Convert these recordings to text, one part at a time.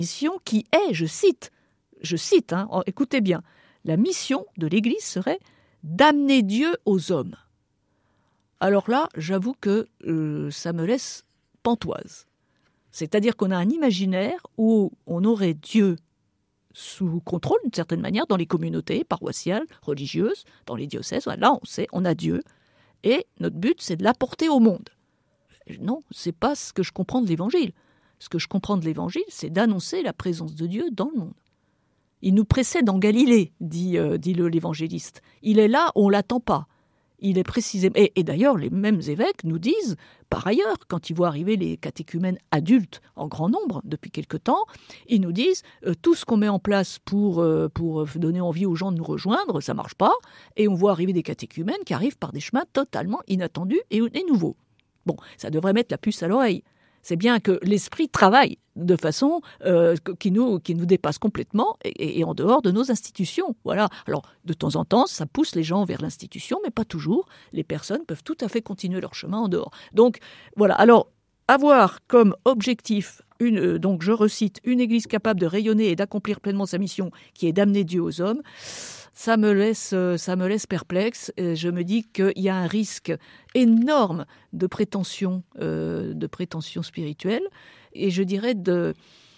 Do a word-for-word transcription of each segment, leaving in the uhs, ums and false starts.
mission qui est, je cite, je cite, hein, écoutez bien, la mission de l'Église serait d'amener Dieu aux hommes. Alors là, j'avoue que euh, ça me laisse pantoise. C'est-à-dire qu'on a un imaginaire où on aurait Dieu sous contrôle, d'une certaine manière, dans les communautés paroissiales, religieuses, dans les diocèses. Là, on sait, on a Dieu. Et notre but, c'est de l'apporter au monde. Non, c'est pas ce que je comprends de l'Évangile. Ce que je comprends de l'Évangile, c'est d'annoncer la présence de Dieu dans le monde. Il nous précède en Galilée, dit, euh, dit le, l'évangéliste. Il est là, on ne l'attend pas. Il est précisément... Et, et d'ailleurs, les mêmes évêques nous disent, par ailleurs, quand ils voient arriver les catéchumènes adultes en grand nombre depuis quelque temps, ils nous disent euh, tout ce qu'on met en place pour, euh, pour donner envie aux gens de nous rejoindre, ça ne marche pas. Et on voit arriver des catéchumènes qui arrivent par des chemins totalement inattendus et, et nouveaux. Bon, ça devrait mettre la puce à l'oreille. C'est bien que l'esprit travaille de façon euh, qui, nous, qui nous dépasse complètement et, et en dehors de nos institutions. Voilà. Alors, de temps en temps, ça pousse les gens vers l'institution, mais pas toujours. Les personnes peuvent tout à fait continuer leur chemin en dehors. Donc, voilà. Alors, avoir comme objectif, une, euh, donc je recite, une Église capable de rayonner et d'accomplir pleinement sa mission, qui est d'amener Dieu aux hommes, ça me laisse, ça me laisse perplexe. Je me dis qu'il y a un risque énorme de prétention, euh, de prétention spirituelle. Et je dirais de...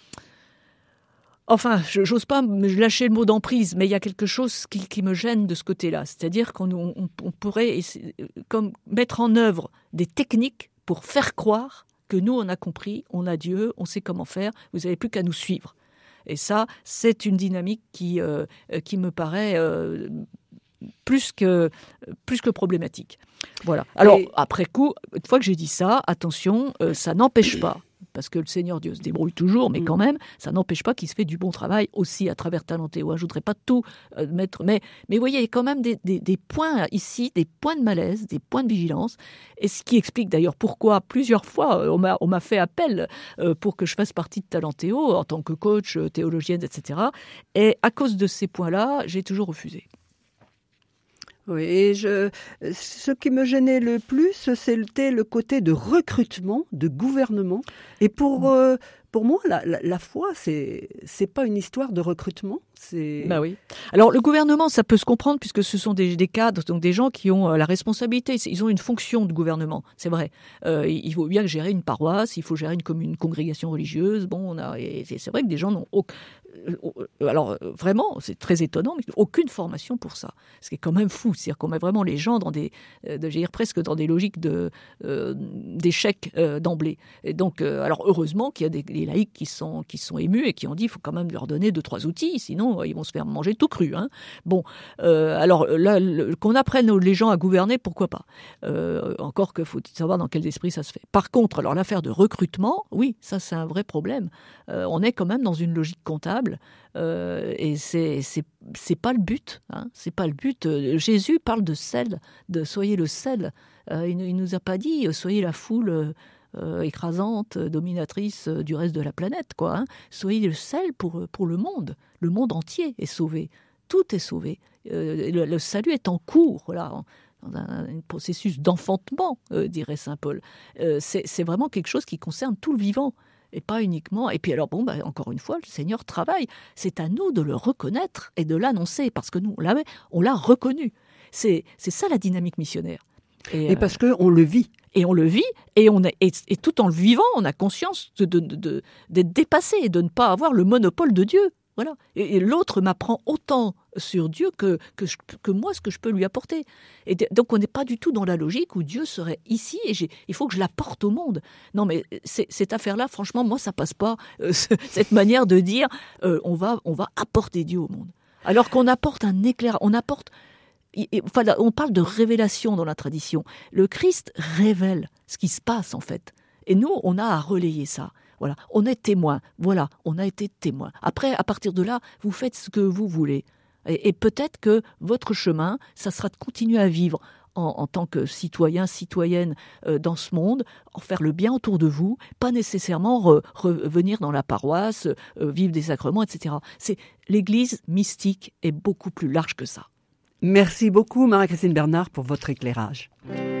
Enfin, je, j'ose pas me lâcher le mot d'emprise, mais il y a quelque chose qui, qui me gêne de ce côté-là. C'est-à-dire qu'on on, on pourrait comme mettre en œuvre des techniques pour faire croire que nous, on a compris, on a Dieu, on sait comment faire, vous n'avez plus qu'à nous suivre. Et ça, c'est une dynamique qui, euh, qui me paraît euh, plus que, plus que problématique. Voilà. Alors, Et... après coup, une fois que j'ai dit ça, attention, euh, ça n'empêche pas, parce que le Seigneur Dieu se débrouille toujours, mais quand même, ça n'empêche pas qu'il se fait du bon travail aussi à travers Talentéo. Je ne voudrais pas tout euh, mettre... Mais, mais vous voyez, il y a quand même des, des, des points ici, des points de malaise, des points de vigilance, et ce qui explique d'ailleurs pourquoi plusieurs fois on m'a, on m'a fait appel euh, pour que je fasse partie de Talentéo en tant que coach, théologienne, et cetera. Et à cause de ces points-là, j'ai toujours refusé. Oui, et je, ce qui me gênait le plus, c'était le côté de recrutement, de gouvernement. Et pour, euh, pour moi, la, la, la foi, c'est, c'est pas une histoire de recrutement. C'est... Bah oui. Alors le gouvernement, ça peut se comprendre puisque ce sont des, des cadres, donc des gens qui ont euh, la responsabilité. Ils ont une fonction de gouvernement, c'est vrai. Euh, il faut bien gérer une paroisse, il faut gérer une, commune, une congrégation religieuse. Bon, on a, et c'est vrai que des gens n'ont aucun... Alors vraiment, c'est très étonnant, mais aucune formation pour ça. Ce qui est quand même fou, c'est-à-dire qu'on met vraiment les gens dans des, euh, de, je veux dire, presque dans des logiques de, euh, d'échec euh, d'emblée. Et donc, euh, alors heureusement qu'il y a des, des laïcs qui sont, qui sont émus et qui ont dit, il faut quand même leur donner deux trois outils, sinon euh, ils vont se faire manger tout cru. Hein. Bon, euh, alors là, le, qu'on apprenne les gens à gouverner, pourquoi pas. Euh, encore que faut savoir dans quel esprit ça se fait. Par contre, alors l'affaire de recrutement, oui, ça c'est un vrai problème. Euh, on est quand même dans une logique comptable. Euh, et c'est, c'est, c'est pas le but. Hein, c'est pas le but. Euh, Jésus parle de sel, de soyez le sel. Euh, il, il nous a pas dit soyez la foule euh, écrasante, dominatrice euh, du reste de la planète, quoi. Hein. Soyez le sel pour pour le monde. Le monde entier est sauvé. Tout est sauvé. Euh, le, le salut est en cours là. Dans un, un processus d'enfantement, euh, dirait saint Paul. Euh, c'est, c'est vraiment quelque chose qui concerne tout le vivant. Et pas uniquement. Et puis alors, bon, bah, encore une fois, le Seigneur travaille. C'est à nous de le reconnaître et de l'annoncer, parce que nous, on l'a, on l'a reconnu. C'est, c'est ça la dynamique missionnaire. Et, et parce euh, qu'on le vit. Et on le vit, et, on est, et, et tout en le vivant, on a conscience de, de, de, d'être dépassé et de ne pas avoir le monopole de Dieu. Voilà. Et, et l'autre m'apprend autant sur Dieu que, que, je, que moi ce que je peux lui apporter. Et de, donc on n'est pas du tout dans la logique où Dieu serait ici et j'ai, il faut que je l'apporte au monde. Non mais c'est, cette affaire-là, franchement, moi ça passe pas. Euh, cette manière de dire euh, on va, on va apporter Dieu au monde. Alors qu'on apporte un éclairage, on apporte... Enfin, on parle de révélation dans la tradition. Le Christ révèle ce qui se passe en fait. Et nous, on a à relayer ça. Voilà, on est témoin. Voilà, on a été témoin. Après, à partir de là, vous faites ce que vous voulez. Et, et peut-être que votre chemin, ça sera de continuer à vivre en, en tant que citoyen, citoyenne euh, dans ce monde, en faire le bien autour de vous, pas nécessairement re, revenir dans la paroisse, euh, vivre des sacrements, et cetera. C'est, l'Église mystique est beaucoup plus large que ça. Merci beaucoup, Marie-Christine Bernard, pour votre éclairage.